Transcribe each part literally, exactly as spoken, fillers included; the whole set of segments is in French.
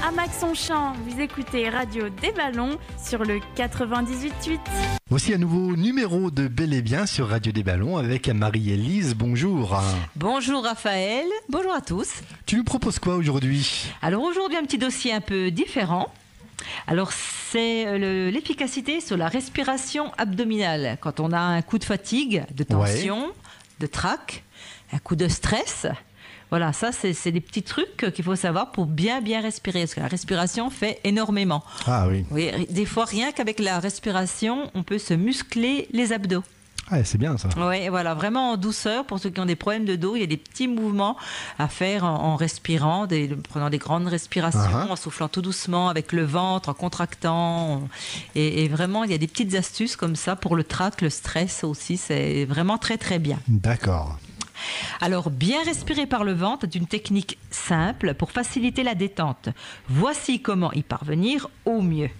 à Maxonchant. Vous écoutez Radio des Ballons sur le quatre-vingt-dix-huit huit. Voici un nouveau numéro de Bel et Bien sur Radio des Ballons avec Marie-Élise. Bonjour. Bonjour Raphaël, bonjour à tous. Tu nous proposes quoi aujourd'hui ? Alors aujourd'hui un petit dossier un peu différent. Alors c'est le, l'efficacité sur la respiration abdominale. Quand on a un coup de fatigue, de tension, ouais. de trac, un coup de stress. Voilà, ça c'est, c'est des petits trucs qu'il faut savoir pour bien bien respirer. Parce que la respiration fait énormément. Ah oui. Oui, des fois rien qu'avec la respiration, on peut se muscler les abdos. Ah, c'est bien ça. Oui, voilà, vraiment en douceur. Pour ceux qui ont des problèmes de dos, il y a des petits mouvements à faire en, en respirant, des, en prenant des grandes respirations, uh-huh. en soufflant tout doucement avec le ventre, en contractant. En, et, et vraiment, il y a des petites astuces comme ça pour le trac, le stress aussi. C'est vraiment très, très bien. D'accord. Alors, bien respirer par le ventre est une technique simple pour faciliter la détente. Voici comment y parvenir au mieux.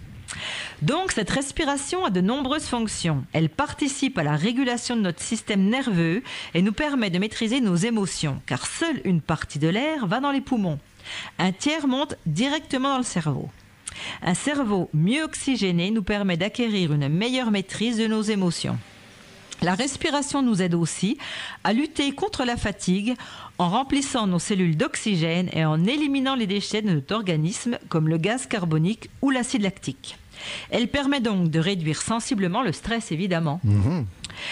Donc, cette respiration a de nombreuses fonctions. Elle participe à la régulation de notre système nerveux et nous permet de maîtriser nos émotions, car seule une partie de l'air va dans les poumons. Un tiers monte directement dans le cerveau. Un cerveau mieux oxygéné nous permet d'acquérir une meilleure maîtrise de nos émotions. La respiration nous aide aussi à lutter contre la fatigue en remplissant nos cellules d'oxygène et en éliminant les déchets de notre organisme comme le gaz carbonique ou l'acide lactique. Elle permet donc de réduire sensiblement le stress, évidemment. Mmh.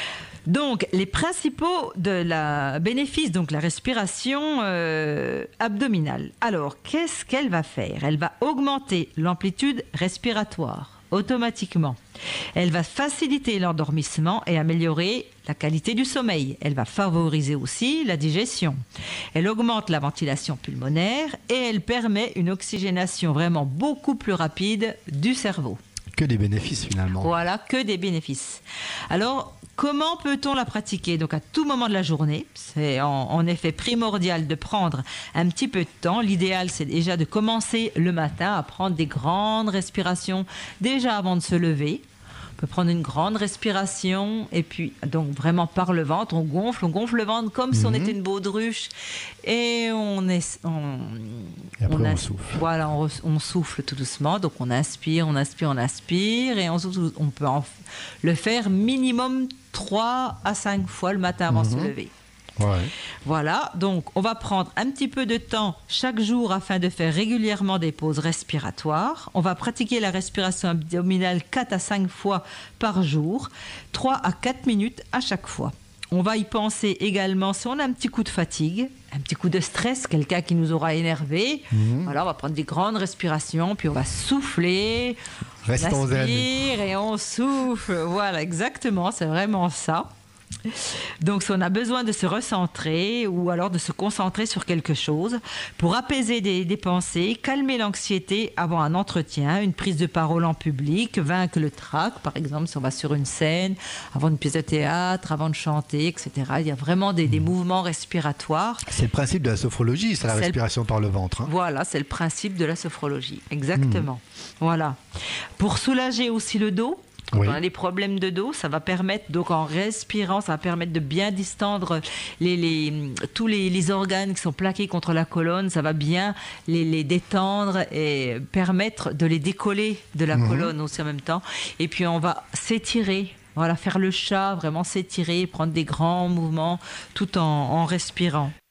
Donc, les principaux de la bénéfices, donc la respiration euh, abdominale. Alors, qu'est-ce qu'elle va faire ? Elle va augmenter l'amplitude respiratoire automatiquement. Elle va faciliter l'endormissement et améliorer la qualité du sommeil. Elle va favoriser aussi la digestion. Elle augmente la ventilation pulmonaire et elle permet une oxygénation vraiment beaucoup plus rapide du cerveau. Que des bénéfices finalement. Voilà, que des bénéfices. Alors, comment peut-on la pratiquer ? Donc, à tout moment de la journée, c'est en, en effet primordial de prendre un petit peu de temps. L'idéal, c'est déjà de commencer le matin à prendre des grandes respirations déjà avant de se lever. On peut prendre une grande respiration et puis donc vraiment par le ventre, on gonfle, on gonfle le ventre comme mmh. si on était une baudruche et on est, on, et après on, on ins- souffle. Voilà, on, on souffle tout doucement. Donc on inspire, on inspire, on inspire et on, on peut en, le faire minimum trois à cinq fois le matin avant mmh. de se lever. Ouais. Voilà, donc on va prendre un petit peu de temps chaque jour afin de faire régulièrement des pauses respiratoires. On va pratiquer la respiration abdominale quatre à cinq fois par jour, trois à quatre minutes à chaque fois. On va y penser également si on a un petit coup de fatigue, un petit coup de stress, quelqu'un qui nous aura énervé. Mmh. Voilà, on va prendre des grandes respirations, puis on va souffler, Restons on inspire et on souffle. Voilà, exactement, c'est vraiment ça. Donc, si on a besoin de se recentrer ou alors de se concentrer sur quelque chose pour apaiser des, des pensées, calmer l'anxiété avant un entretien, une prise de parole en public, vaincre le trac, par exemple, si on va sur une scène, avant une pièce de théâtre, avant de chanter, et cetera. Il y a vraiment des, des mouvements respiratoires. C'est le principe de la sophrologie, c'est la c'est respiration le... par le ventre. Hein. Voilà, c'est le principe de la sophrologie, exactement. Mmh. Voilà. Pour soulager aussi le dos, quand oui. on a des problèmes de dos, ça va permettre, donc en respirant, ça va permettre de bien distendre les, les, tous les, les organes qui sont plaqués contre la colonne, ça va bien les, les détendre et permettre de les décoller de la mmh. colonne aussi en même temps. Et puis on va s'étirer, voilà, faire le chat, vraiment s'étirer, prendre des grands mouvements tout en, en respirant.